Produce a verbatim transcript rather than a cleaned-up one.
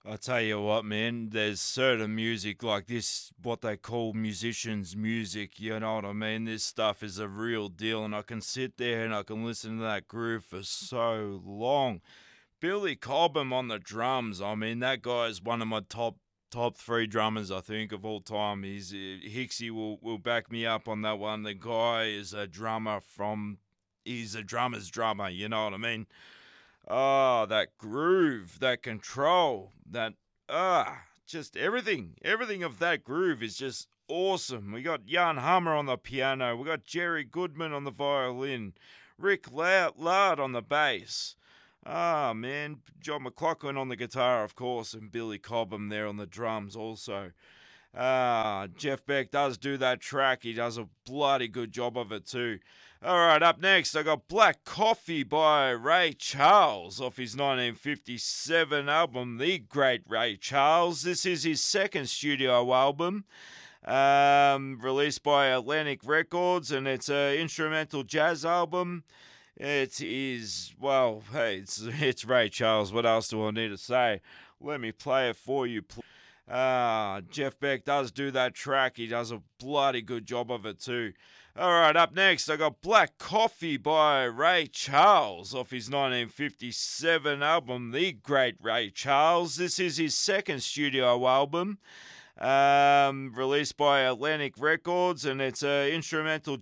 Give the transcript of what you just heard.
I tell you what, man, there's certain music like this, what they call musicians' music, you know what I mean? This stuff is a real deal, and I can sit there and I can listen to that groove for so long. Billy Cobham on the drums, I mean, that guy is one of my top top three drummers, I think, of all time. He's uh, Hixie will, will back me up on that one. The guy is a drummer from, he's a drummer's drummer, you know what I mean? Ah, that groove, that control, that ah, just everything, everything of that groove is just awesome. We got Jan Hammer on the piano, we got Jerry Goodman on the violin, Rick La- Lard on the bass. Ah, man, John McLaughlin on the guitar, of course, and Billy Cobham there on the drums also. Ah, Jeff Beck does do that track. He does a bloody good job of it too. All right, up next, I got Black Coffee by Ray Charles off his nineteen fifty-seven album, The Great Ray Charles. This is his second studio album, um, released by Atlantic Records, and it's an instrumental jazz album. It is, well, hey, it's, it's Ray Charles. What else do I need to say? Let me play it for you, please. Ah, Jeff Beck does do that track. He does a bloody good job of it too. All right, up next, I got Black Coffee by Ray Charles off his nineteen fifty-seven album, The Great Ray Charles. This is his second studio album, um, released by Atlantic Records, and it's an instrumental